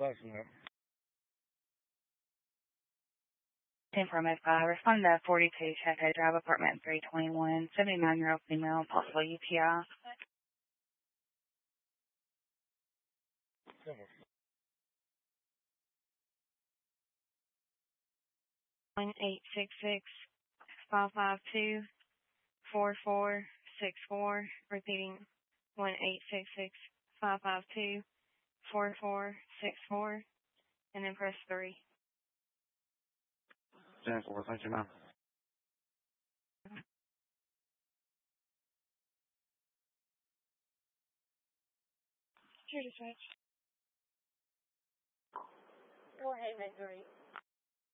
From respond to 42 Chateau Drive, apartment 321, 79-year-old female, possible UTI. 1-866-552-4464. Repeating, 1-866-552-4464. And then press 3. 10-4, thank you, ma'am. Sure, dispatch. Go ahead, Victory.